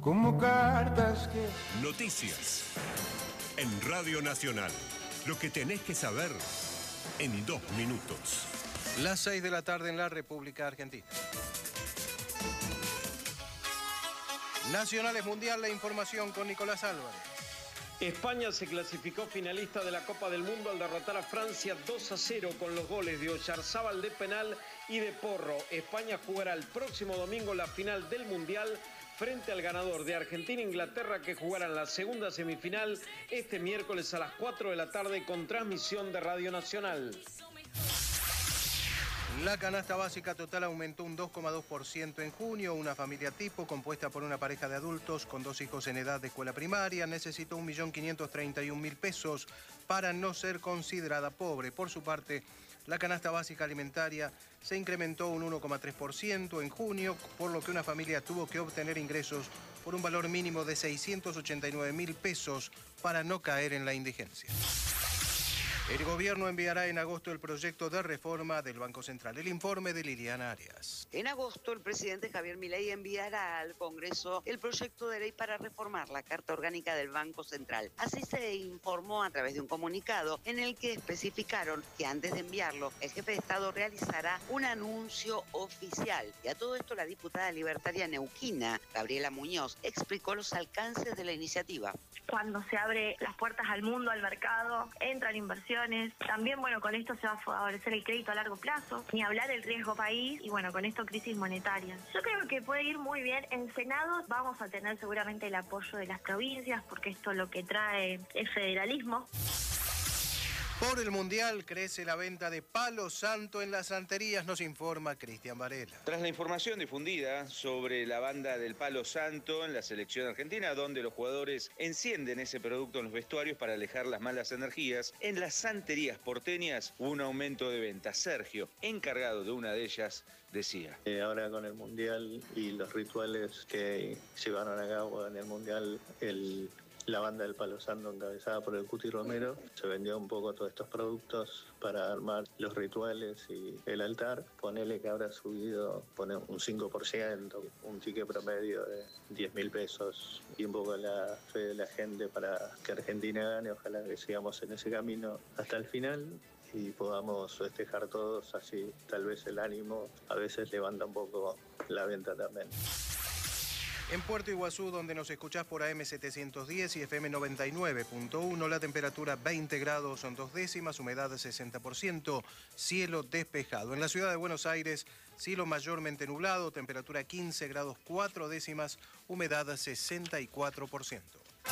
Como cartas que... Noticias en Radio Nacional. Lo que tenés que saber en 2 minutos. Las 6 de la tarde en la República Argentina. Nacionales Mundial, la información con Nicolás Álvarez. España se clasificó finalista de la Copa del Mundo al derrotar a Francia 2-0 con los goles de Oyarzábal de penal y de Porro. España jugará el próximo domingo la final del Mundial frente al ganador de Argentina-Inglaterra, que jugarán la segunda semifinal este miércoles a las 4 de la tarde con transmisión de Radio Nacional. La canasta básica total aumentó un 2,2% en junio. Una familia tipo compuesta por una pareja de adultos con 2 hijos en edad de escuela primaria necesitó 1.531.000 pesos para no ser considerada pobre. Por su parte, la canasta básica alimentaria se incrementó un 1,3% en junio, por lo que una familia tuvo que obtener ingresos por un valor mínimo de 689.000 pesos para no caer en la indigencia. El gobierno enviará en agosto el proyecto de reforma del Banco Central. El informe de Liliana Arias. En agosto, el presidente Javier Milei enviará al Congreso el proyecto de ley para reformar la Carta Orgánica del Banco Central. Así se informó a través de un comunicado en el que especificaron que antes de enviarlo, el jefe de Estado realizará un anuncio oficial. Y a todo esto, la diputada libertaria neuquina, Gabriela Muñoz, explicó los alcances de la iniciativa. Cuando se abre las puertas al mundo, al mercado, entran inversiones. También, con esto se va a favorecer el crédito a largo plazo, ni hablar del riesgo país y, con esto crisis monetaria. Yo creo que puede ir muy bien. En Senado vamos a tener seguramente el apoyo de las provincias, porque esto lo que trae es federalismo. Por el Mundial crece la venta de Palo Santo en las santerías, nos informa Cristian Varela. Tras la información difundida sobre la banda del Palo Santo en la selección argentina, donde los jugadores encienden ese producto en los vestuarios para alejar las malas energías, en las santerías porteñas hubo un aumento de ventas. Sergio, encargado de una de ellas, decía. Ahora con el Mundial y los rituales que llevaron a cabo en el Mundial, la banda del Palo Santo encabezada por el Cuti Romero, se vendió un poco todos estos productos para armar los rituales y el altar. Ponele que habrá subido un 5%, un ticket promedio de 10.000 pesos y un poco la fe de la gente para que Argentina gane. Ojalá que sigamos en ese camino hasta el final y podamos festejar todos, así tal vez el ánimo a veces levanta un poco la venta también. En Puerto Iguazú, donde nos escuchás por AM 710 y FM 99.1, la temperatura 20 grados son 2 décimas, humedad 60%, cielo despejado. En la ciudad de Buenos Aires, cielo mayormente nublado, temperatura 15 grados 4 décimas, humedad 64%.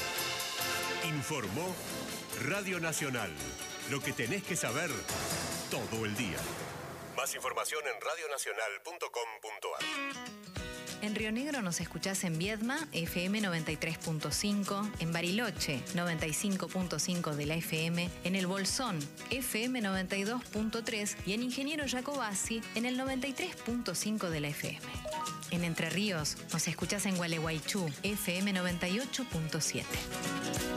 Informó Radio Nacional. Lo que tenés que saber todo el día. Más información en radionacional.com.ar. En Río Negro nos escuchás en Viedma, FM 93.5, en Bariloche, 95.5 de la FM, en El Bolsón, FM 92.3 y en Ingeniero Jacobasi, en el 93.5 de la FM. En Entre Ríos nos escuchás en Gualeguaychú, FM 98.7.